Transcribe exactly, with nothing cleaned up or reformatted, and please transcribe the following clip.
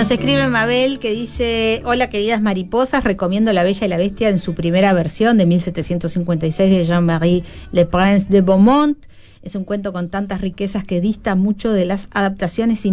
Nos escribe Mabel que dice: hola queridas mariposas, recomiendo La Bella y la Bestia en su primera versión de mil setecientos cincuenta y seis de Jean-Marie Le Prince de Beaumont. Es un cuento con tantas riquezas que dista mucho de las adaptaciones